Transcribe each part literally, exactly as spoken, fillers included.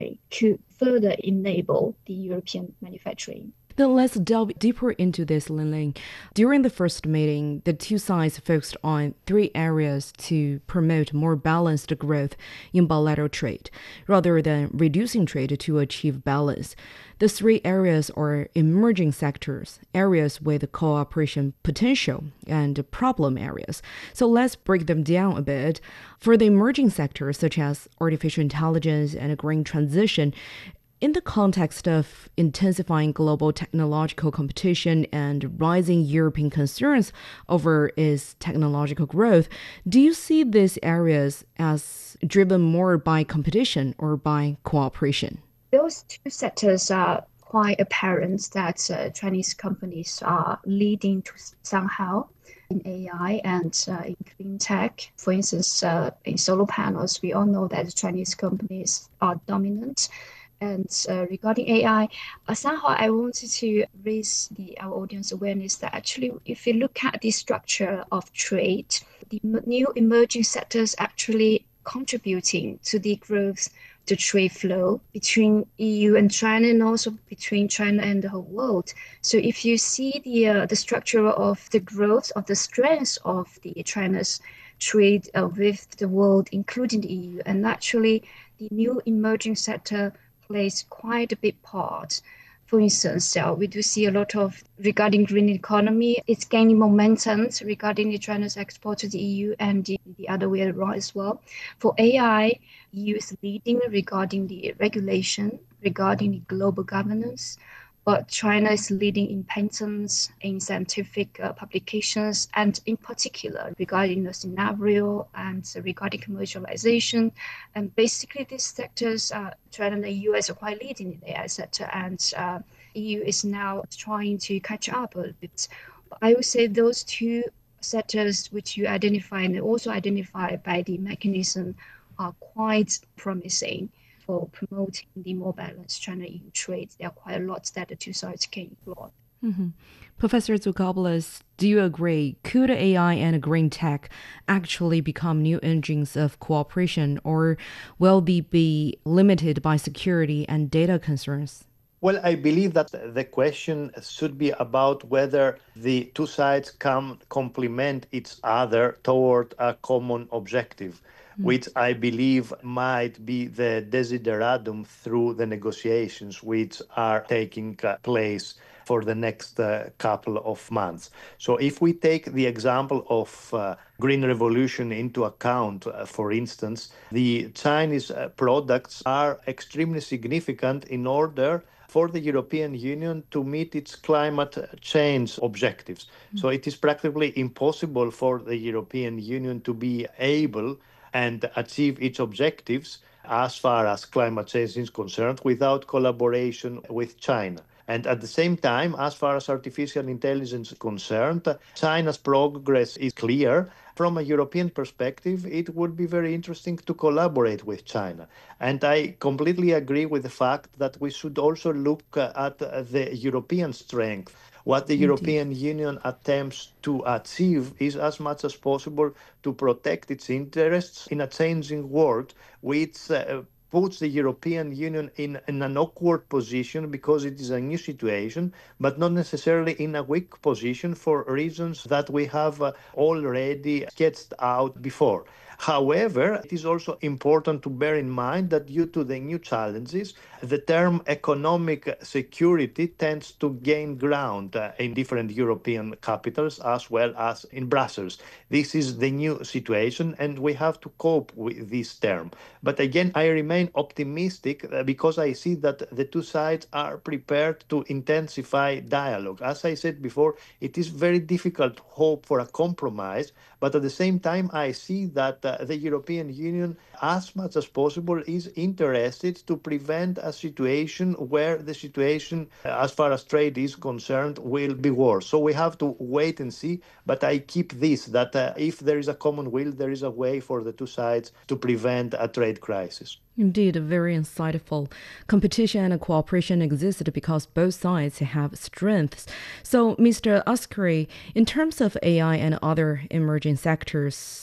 could further enable the European manufacturing. Then let's delve deeper into this, Linling. During the first meeting, the two sides focused on three areas to promote more balanced growth in bilateral trade, rather than reducing trade to achieve balance. The three areas are emerging sectors, areas with cooperation potential, and problem areas. So let's break them down a bit. For the emerging sectors, such as artificial intelligence and green transition, in the context of intensifying global technological competition and rising European concerns over its technological growth, do you see these areas as driven more by competition or by cooperation? Those two sectors are quite apparent that uh, Chinese companies are leading to somehow in A I and uh, in clean tech. For instance, uh, in solar panels, we all know that Chinese companies are dominant. And uh, regarding A I, uh, somehow I wanted to raise the our audience awareness that actually, if you look at the structure of trade, the m- new emerging sectors actually contributing to the growth, the trade flow between E U and China, and also between China and the whole world. So if you see the uh, the structure of the growth of the strength of the China's trade uh, with the world, including the E U, and naturally the new emerging sector plays quite a big part. For instance, uh, we do see a lot of regarding green economy. It's gaining momentum regarding the China's export to the E U and the, the other way around as well. For A I, E U is leading regarding the regulation, regarding the global governance, but China is leading in patents, in scientific uh, publications, and in particular regarding the scenario and regarding commercialization. And basically, these sectors, uh, China and the U S are quite leading in the A I sector, and uh, E U is now trying to catch up a little bit. But I would say those two sectors which you identify and also identified by the mechanism are quite promising for promoting the more balanced China-E U trade. There are quite a lot that the two sides can explore. Mm-hmm. Professor Tsoukalos, do you agree? Could A I and green tech actually become new engines of cooperation, or will they be limited by security and data concerns? Well, I believe that the question should be about whether the two sides can complement each other toward a common objective, mm. which I believe might be the desideratum through the negotiations which are taking place for the next uh, couple of months. So if we take the example of uh, Green Revolution into account, uh, for instance, the Chinese uh, products are extremely significant in order for the European Union to meet its climate change objectives. Mm. So it is practically impossible for the European Union to be able and achieve its objectives as far as climate change is concerned without collaboration with China. And at the same time, as far as artificial intelligence is concerned, China's progress is clear. From a European perspective, it would be very interesting to collaborate with China. And I completely agree with the fact that we should also look at the European strength. What the Indeed. European Union attempts to achieve is, as much as possible, to protect its interests in a changing world, which uh, puts the European Union in, in an awkward position because it is a new situation, but not necessarily in a weak position for reasons that we have uh, already sketched out before. However, it is also important to bear in mind that due to the new challenges, the term economic security tends to gain ground uh, in different European capitals as well as in Brussels. This is the new situation, and we have to cope with this term. But again, I remain optimistic uh, because I see that the two sides are prepared to intensify dialogue. As I said before, it is very difficult to hope for a compromise, but at the same time, I see that uh, the European Union, as much as possible, is interested to prevent a situation where the situation, uh, as far as trade is concerned, will be worse. So we have to wait and see, but I keep this, that uh, if there is a common will, there is a way for the two sides to prevent a trade crisis. Indeed, very insightful. Competition and cooperation exist because both sides have strengths. So, Mister Askari, in terms of A I and other emerging sectors,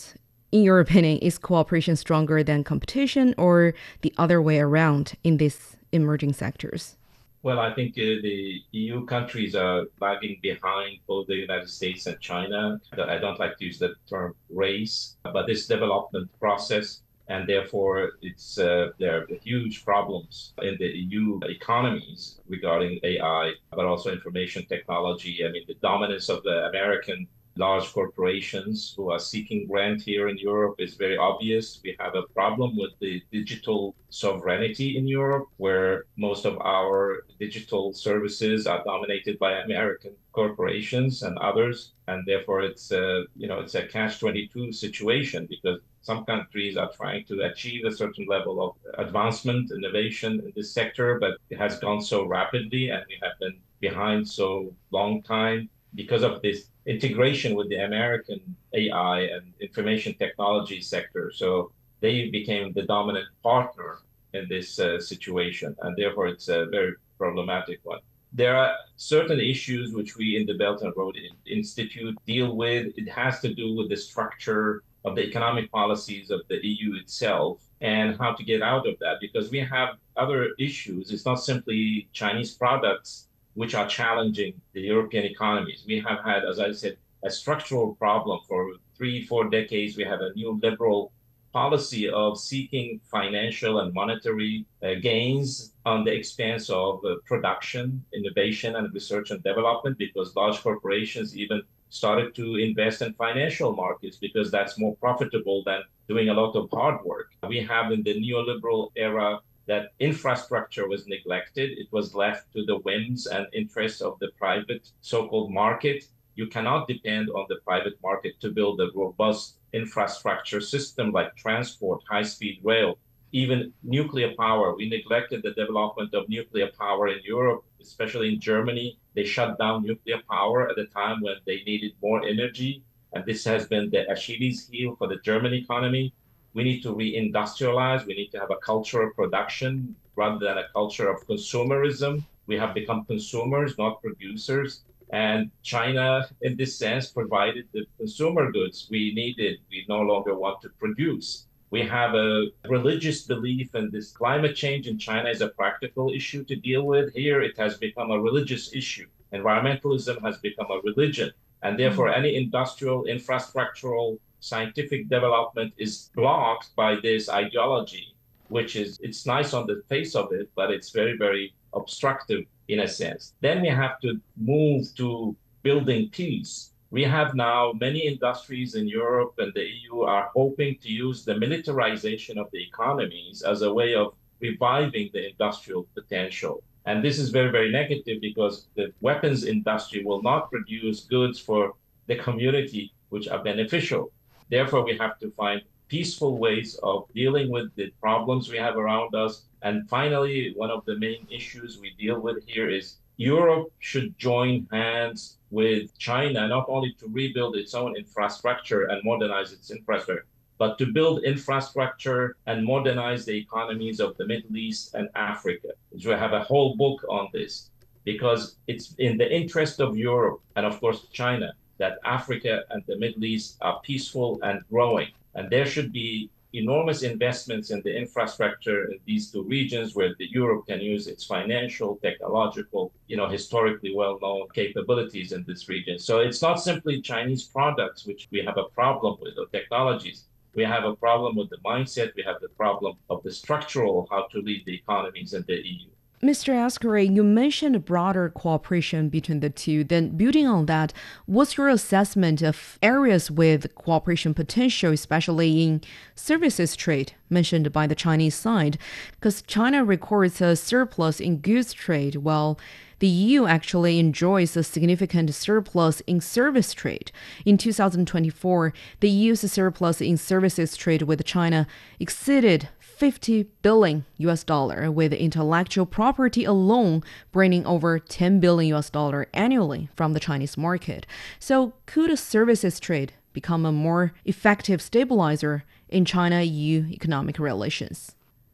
In your opinion, is cooperation stronger than competition or the other way around in these emerging sectors? Well, I think uh, the E U countries are lagging behind both the United States and China. I don't like to use the term race, but this development process, and therefore it's uh, there are huge problems in the E U economies regarding A I, but also information technology. I mean, the dominance of the American large corporations who are seeking grant here in Europe is very obvious. We have a problem with the digital sovereignty in Europe, where most of our digital services are dominated by American corporations and others, and therefore it's a you know it's a catch twenty-two situation because some countries are trying to achieve a certain level of advancement, innovation in this sector, but it has gone so rapidly, and we have been behind so long time because of this integration with the American A I and information technology sector. So they became the dominant partner in this uh, situation, and therefore it's a very problematic one. There are certain issues which we in the Belt and Road Institute deal with. It has to do with the structure of the economic policies of the E U itself and how to get out of that, because we have other issues. It's not simply Chinese products which are challenging the European economies. We have had, as I said, a structural problem for three, four decades. We have a new liberal policy of seeking financial and monetary uh, gains on the expense of uh, production, innovation, and research and development, because large corporations even started to invest in financial markets because that's more profitable than doing a lot of hard work. We have in the neoliberal era that infrastructure was neglected. It was left to the whims and interests of the private so-called market. You cannot depend on the private market to build a robust infrastructure system like transport, high-speed rail, even nuclear power. We neglected the development of nuclear power in Europe, especially in Germany. They shut down nuclear power at a time when they needed more energy. And this has been the Achilles heel for the German economy. We need to re-industrialize. We need to have a culture of production rather than a culture of consumerism. We have become consumers, not producers. And China, in this sense, provided the consumer goods we needed. We no longer want to produce. We have a religious belief in this. Climate change in China is a practical issue to deal with. Here, it has become a religious issue. Environmentalism has become a religion. And therefore, any industrial, infrastructural, scientific development is blocked by this ideology, which is, it's nice on the face of it, but it's very, very obstructive in a sense. Then we have to move to building peace. We have now many industries in Europe and the E U are hoping to use the militarization of the economies as a way of reviving the industrial potential. And this is very, very negative because the weapons industry will not produce goods for the community which are beneficial. Therefore, we have to find peaceful ways of dealing with the problems we have around us. And finally, one of the main issues we deal with here is Europe should join hands with China, not only to rebuild its own infrastructure and modernize its infrastructure, but to build infrastructure and modernize the economies of the Middle East and Africa. So we have a whole book on this because it's in the interest of Europe and, of course, China that Africa and the Middle East are peaceful and growing. And there should be enormous investments in the infrastructure in these two regions where the Europe can use its financial, technological, you know, historically well-known capabilities in this region. So it's not simply Chinese products, which we have a problem with, or technologies. We have a problem with the mindset. We have the problem of the structural, how to lead the economies in the E U. Mister Askari, you mentioned broader cooperation between the two. Then building on that, what's your assessment of areas with cooperation potential, especially in services trade mentioned by the Chinese side? Because China records a surplus in goods trade, while the E U actually enjoys a significant surplus in service trade. In two thousand twenty-four, the E U's surplus in services trade with China exceeded fifty billion U S dollar, with intellectual property alone bringing over ten billion U S dollar annually from the Chinese market. So could a services trade become a more effective stabilizer in China-E U economic relations?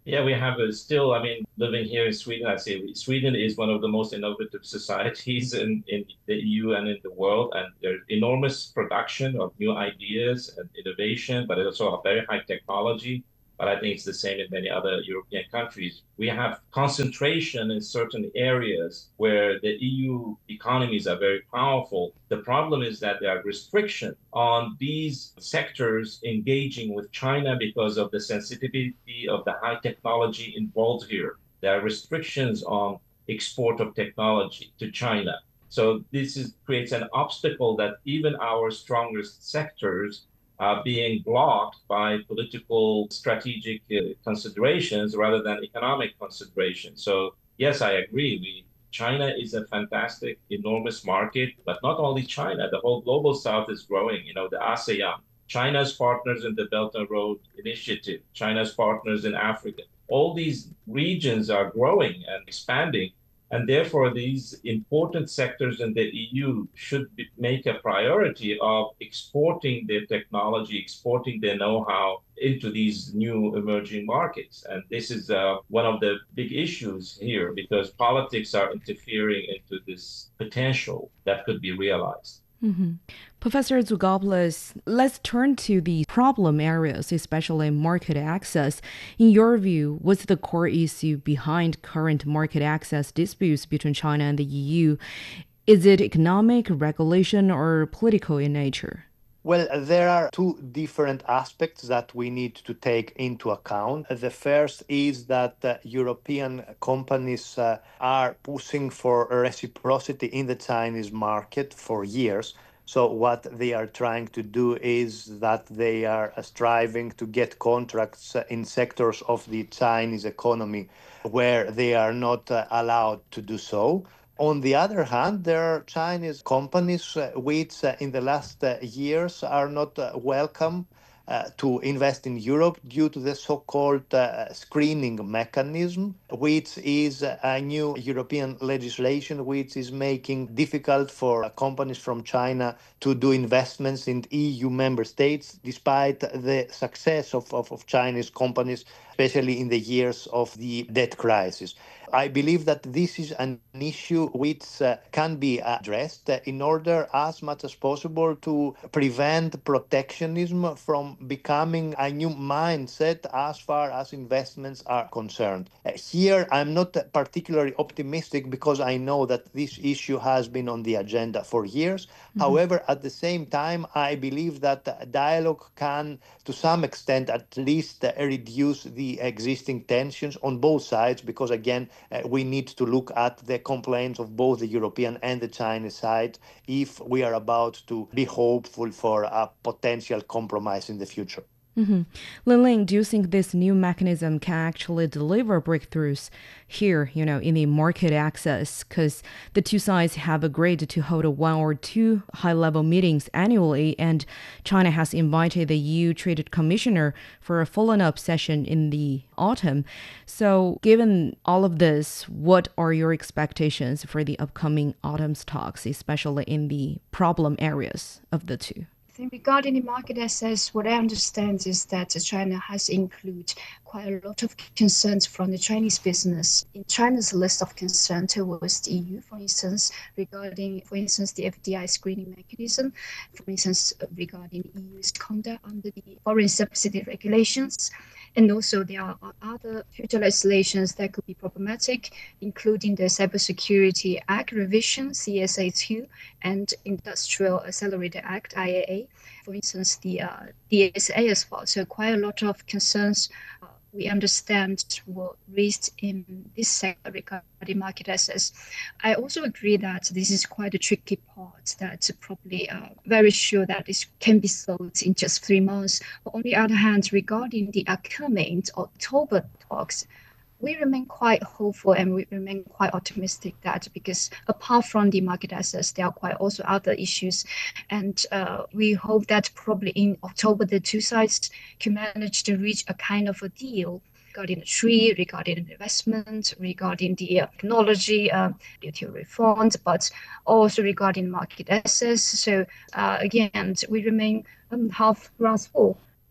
Yeah, we have a still, I mean, living here in Sweden, I say Sweden is one of the most innovative societies in, in the E U and in the world. And there's enormous production of new ideas and innovation, but also a very high technology. But I think it's the same in many other European countries. We have concentration in certain areas where the E U economies are very powerful. The problem is that there are restrictions on these sectors engaging with China because of the sensitivity of the high technology involved here. There are restrictions on export of technology to China. So this is, creates an obstacle that even our strongest sectors uh, being blocked by political strategic uh, considerations rather than economic considerations. So yes, I agree. We, China is a fantastic, enormous market, but not only China, the whole global south is growing. You know, the ASEAN, China's partners in the Belt and Road Initiative, China's partners in Africa. All these regions are growing and expanding. And therefore, these important sectors in the E U should be, make a priority of exporting their technology, exporting their know-how into these new emerging markets. And this is uh, one of the big issues here because politics are interfering into this potential that could be realized. Mm-hmm. Professor Zougopoulos, let's turn to the problem areas, especially market access. In your view, what's the core issue behind current market access disputes between China and the E U? Is it economic, regulation, or political in nature? Well, there are two different aspects that we need to take into account. The first is that uh, European companies uh, are pushing for reciprocity in the Chinese market for years. So what they are trying to do is that they are striving to get contracts in sectors of the Chinese economy where they are not uh, allowed to do so. On the other hand, there are Chinese companies uh, which uh, in the last uh, years are not uh, welcome uh, to invest in Europe due to the so-called uh, screening mechanism, which is a new European legislation which is making difficult for uh, companies from China to do investments in E U member states, despite the success of, of, of Chinese companies, especially in the years of the debt crisis. I believe that this is an issue which uh, can be addressed uh, in order as much as possible to prevent protectionism from becoming a new mindset as far as investments are concerned. Uh, here, I'm not particularly optimistic because I know that this issue has been on the agenda for years. Mm-hmm. However, at the same time, I believe that dialogue can, to some extent at least, uh, reduce the existing tensions on both sides because, again, Uh, we need to look at the complaints of both the European and the Chinese side if we are about to be hopeful for a potential compromise in the future. Mm-hmm. Lin-Ling, do you think this new mechanism can actually deliver breakthroughs here, you know, in the market access? Because the two sides have agreed to hold a one or two high-level meetings annually, and China has invited the E U Trade Commissioner for a follow-up session in the autumn. So given all of this, what are your expectations for the upcoming autumn's talks, especially in the problem areas of the two? I think regarding the market access, what I understand is that China has included quite a lot of concerns from the Chinese business in China's list of concerns towards the E U, for instance, regarding, for instance, the F D I screening mechanism, for instance, regarding the E U's conduct under the foreign subsidy regulations. And also there are other future legislations that could be problematic, including the Cybersecurity Act revision, C S A two, and Industrial Accelerator Act, I A A. For instance, the uh, D S A as well. So quite a lot of concerns uh, we understand were raised in this sector regarding market access. I also agree that this is quite a tricky part that probably uh, very sure that this can be solved in just three months. But on the other hand, regarding the upcoming October talks, we remain quite hopeful and we remain quite optimistic that because apart from the market access, there are quite also other issues. And uh, we hope that probably in October, the two sides can manage to reach a kind of a deal regarding the trade, regarding investment, regarding the uh, technology, uh, duty reforms, but also regarding market access. So uh, again, we remain um, half glass full.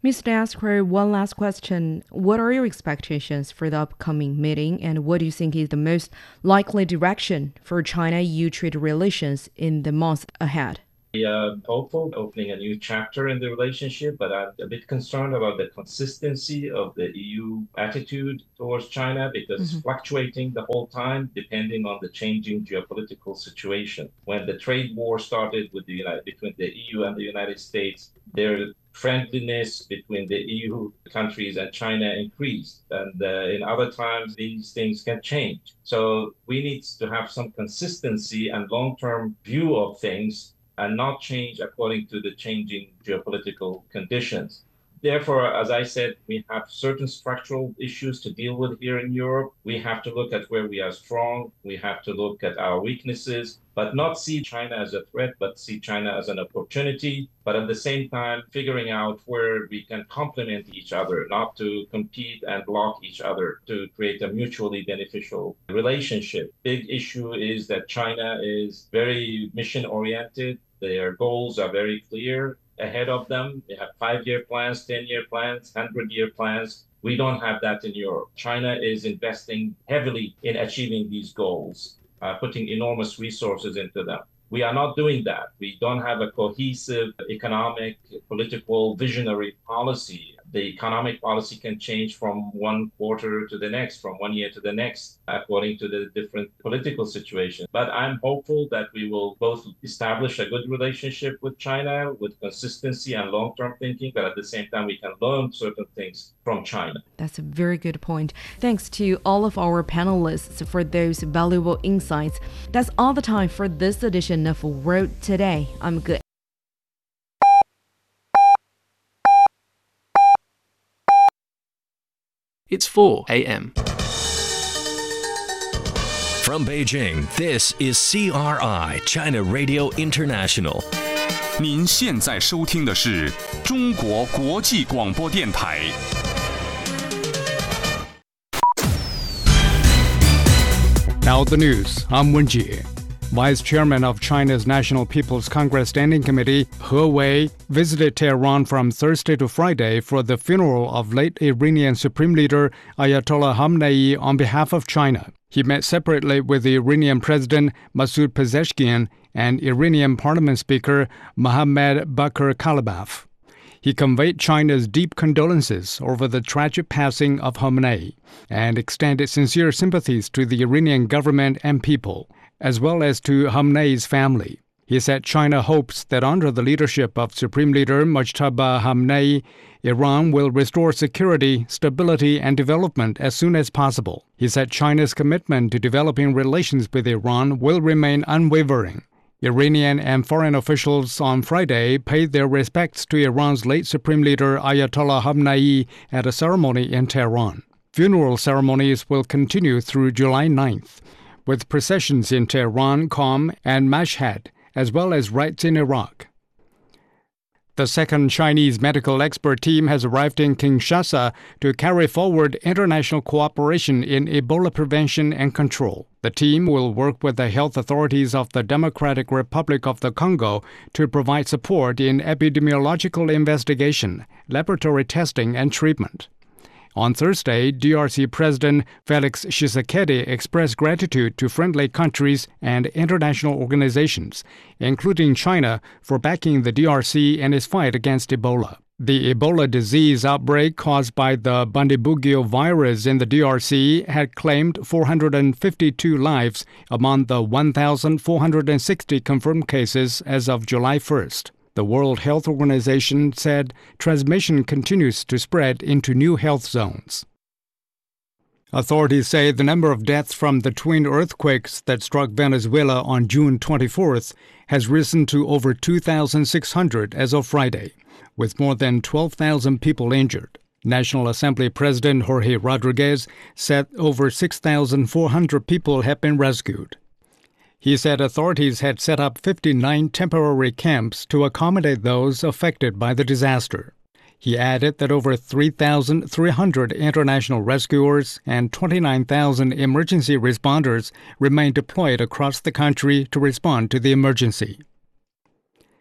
Mister Askar, one last question. What are your expectations for the upcoming meeting, and what do you think is the most likely direction for China-E U trade relations in the months ahead? We are hopeful opening a new chapter in the relationship, but I'm a bit concerned about the consistency of the E U attitude towards China because mm-hmm. it's fluctuating the whole time depending on the changing geopolitical situation. When the trade war started with the United, between the E U and the United States, their friendliness between the E U countries and China increased. And uh, in other times, these things can change. So we need to have some consistency and long-term view of things and not change according to the changing geopolitical conditions. Therefore, as I said, we have certain structural issues to deal with here in Europe. We have to look at where we are strong. We have to look at our weaknesses, but not see China as a threat, but see China as an opportunity. But at the same time, figuring out where we can complement each other, not to compete and block each other, to create a mutually beneficial relationship. Big issue is that China is very mission-oriented. Their goals are very clear ahead of them. They have five-year plans, ten-year plans, hundred-year plans. We don't have that in Europe. China is investing heavily in achieving these goals, uh, putting enormous resources into them. We are not doing that. We don't have a cohesive economic, political, visionary policy. The economic policy can change from one quarter to the next, from one year to the next, according to the different political situation. But I'm hopeful that we will both establish a good relationship with China with consistency and long-term thinking, but at the same time, we can learn certain things from China. That's a very good point. Thanks to all of our panelists for those valuable insights. That's all the time for this edition of World Today. I'm Good. It's four a.m. From Beijing, this is C R I, China Radio International. 您现在收听的是中国国际广播电台。 Now the news. I'm Wen Jie. Vice Chairman of China's National People's Congress Standing Committee, He Wei, visited Tehran from Thursday to Friday for the funeral of late Iranian Supreme Leader Ayatollah Khamenei on behalf of China. He met separately with the Iranian President Masoud Pezeshkian and Iranian Parliament Speaker Mohammad Bakir Kalibaf. He conveyed China's deep condolences over the tragic passing of Khamenei and extended sincere sympathies to the Iranian government and people, as well as to Khamenei's family. He said China hopes that under the leadership of Supreme Leader Mojtaba Khamenei, Iran will restore security, stability, and development as soon as possible. He said China's commitment to developing relations with Iran will remain unwavering. Iranian and foreign officials on Friday paid their respects to Iran's late Supreme Leader Ayatollah Khamenei at a ceremony in Tehran. Funeral ceremonies will continue through July ninth, with processions in Tehran, Qom, and Mashhad, as well as rites in Iraq. The second Chinese medical expert team has arrived in Kinshasa to carry forward international cooperation in Ebola prevention and control. The team will work with the health authorities of the Democratic Republic of the Congo to provide support in epidemiological investigation, laboratory testing, and treatment. On Thursday, D R C President Felix Tshisekedi expressed gratitude to friendly countries and international organizations, including China, for backing the D R C in its fight against Ebola. The Ebola disease outbreak caused by the Bundibugyo virus in the D R C had claimed four hundred fifty-two lives among the one thousand four hundred sixty confirmed cases as of July first. The World Health Organization said transmission continues to spread into new health zones. Authorities say the number of deaths from the twin earthquakes that struck Venezuela on June twenty-fourth has risen to over two thousand six hundred as of Friday, with more than twelve thousand people injured. National Assembly President Jorge Rodriguez said over six thousand four hundred people have been rescued. He said authorities had set up fifty-nine temporary camps to accommodate those affected by the disaster. He added that over three thousand three hundred international rescuers and twenty-nine thousand emergency responders remain deployed across the country to respond to the emergency.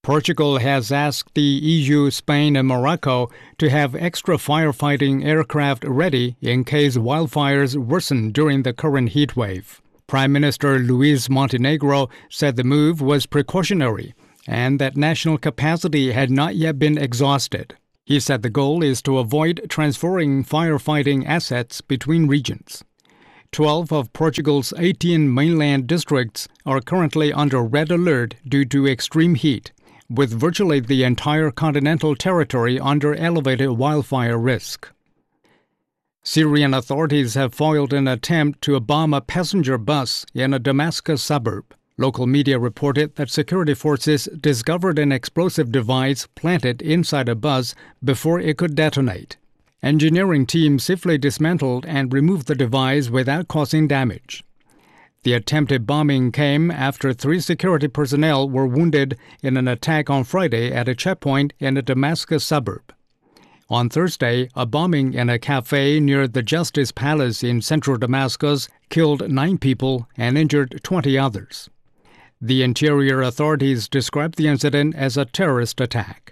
Portugal has asked the E U, Spain, and Morocco to have extra firefighting aircraft ready in case wildfires worsen during the current heat wave. Prime Minister Luis Montenegro said the move was precautionary and that national capacity had not yet been exhausted. He said the goal is to avoid transferring firefighting assets between regions. Twelve of Portugal's eighteen mainland districts are currently under red alert due to extreme heat, with virtually the entire continental territory under elevated wildfire risk. Syrian authorities have foiled an attempt to bomb a passenger bus in a Damascus suburb. Local media reported that security forces discovered an explosive device planted inside a bus before it could detonate. Engineering teams safely dismantled and removed the device without causing damage. The attempted bombing came after three security personnel were wounded in an attack on Friday at a checkpoint in a Damascus suburb. On Thursday, a bombing in a cafe near the Justice Palace in central Damascus killed nine people and injured twenty others. The interior authorities described the incident as a terrorist attack.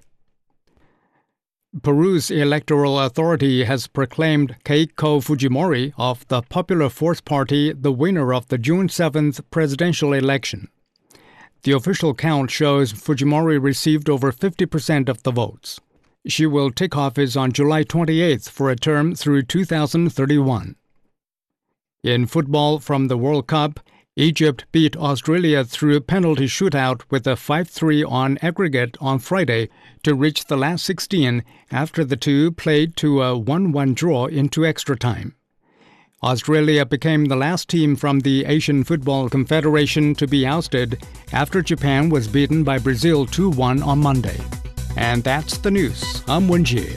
Peru's electoral authority has proclaimed Keiko Fujimori of the Popular Force Party the winner of the June seventh presidential election. The official count shows Fujimori received over fifty percent of the votes. She will take office on July twenty-eighth for a term through two thousand thirty-one. In football from the World Cup, Egypt beat Australia through a penalty shootout with a five three on aggregate on Friday to reach the last sixteen after the two played to a one one draw into extra time. Australia became the last team from the Asian Football Confederation to be ousted after Japan was beaten by Brazil two one on Monday. And that's the news. I'm Wen Jie.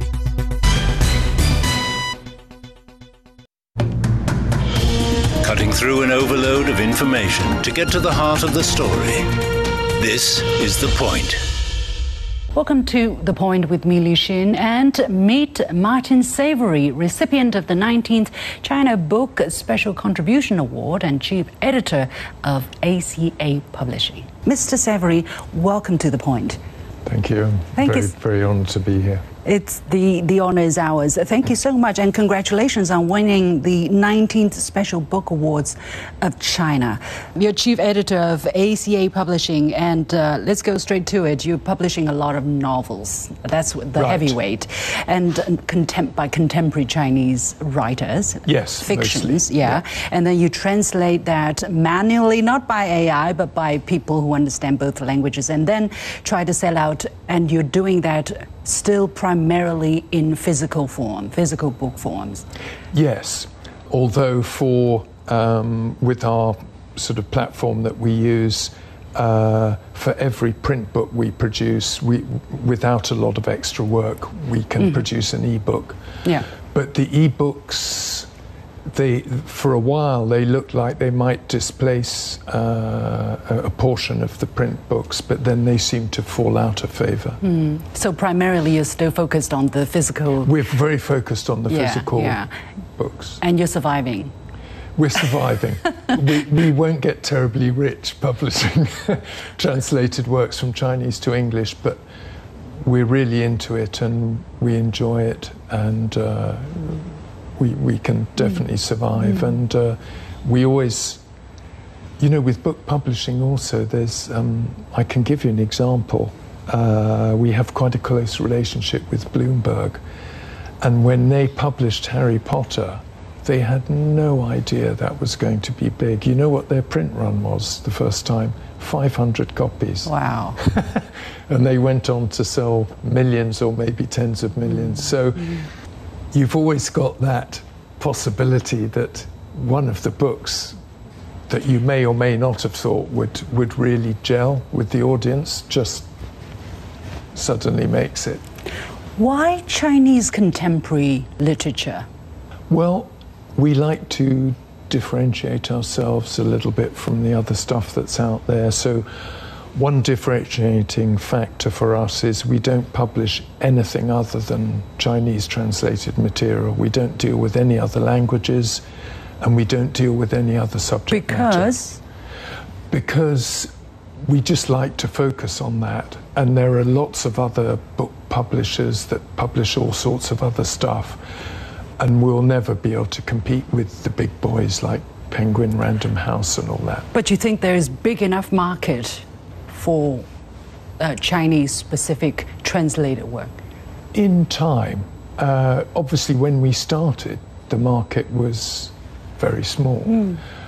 Cutting through an overload of information to get to the heart of the story. This is The Point. Welcome to The Point with me, Li Xin, and meet Martin Savory, recipient of the nineteenth China Book Special Contribution Award and chief editor of A C A Publishing. Mister Savory, welcome to The Point. Thank you. I'm Thank very, you. very honored to be here. It's the, the honor is ours. Thank you so much, and congratulations on winning the nineteenth Special Book Awards of China. You're chief editor of A C A Publishing, and uh, let's go straight to it. You're publishing a lot of novels. That's the Right. heavyweight, and contem- by contemporary Chinese writers. Yes, fictions. mostly. Yeah. Yeah. And then you translate that manually, not by A I, but by people who understand both languages, and then try to sell out. And you're doing that still primarily in physical form, physical book forms. Yes, although for um, with our sort of platform that we use, uh, for every print book we produce, we without a lot of extra work, we can mm. produce an e-book. Yeah. But the e-books, they for a while they looked like they might displace uh, a, a portion of the print books, but then they seem to fall out of favor. Mm. So primarily you're still focused on the physical. We're very focused on the yeah, physical yeah. books. And you're surviving. We're surviving. we, we won't get terribly rich publishing translated works from Chinese to English, but we're really into it and we enjoy it, and uh, we, we can definitely mm. survive. Mm. And uh, we always, you know, with book publishing also, there's, um, I can give you an example. Uh, we have quite a close relationship with Bloomberg. And when they published Harry Potter, they had no idea that was going to be big. You know what their print run was the first time? five hundred copies. Wow. And they went on to sell millions or maybe tens of millions. So mm. you've always got that possibility that one of the books that you may or may not have thought would, would really gel with the audience just suddenly makes it. Why Chinese contemporary literature? Well, we like to differentiate ourselves a little bit from the other stuff that's out there. So one differentiating factor for us is we don't publish anything other than Chinese translated material. We don't deal with any other languages, and we don't deal with any other subject because? matter. Because we just like to focus on that. And there are lots of other book publishers that publish all sorts of other stuff, and we'll never be able to compete with the big boys like Penguin, Random House and all that. But you think there is big enough market for uh, Chinese-specific translated work? In time. Uh, obviously, when we started, the market was very small. Mm.